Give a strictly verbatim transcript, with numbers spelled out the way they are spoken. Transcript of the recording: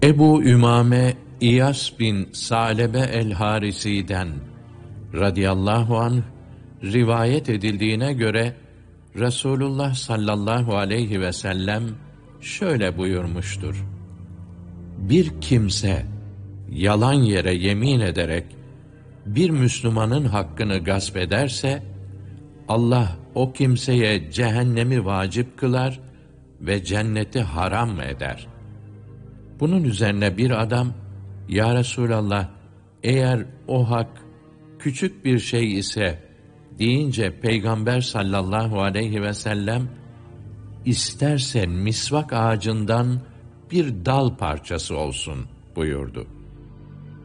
Ebu Ümame İyas bin Salebe el-Harisi'den radıyallahu anh rivayet edildiğine göre Resulullah sallallahu aleyhi ve sellem şöyle buyurmuştur: Bir kimse yalan yere yemin ederek bir Müslümanın hakkını gasp ederse, Allah o kimseye cehennemi vacip kılar ve cenneti haram eder. Bunun üzerine bir adam, Ya Resulallah, eğer o hak küçük bir şey ise deyince Peygamber sallallahu aleyhi ve sellem, isterse misvak ağacından bir dal parçası olsun buyurdu.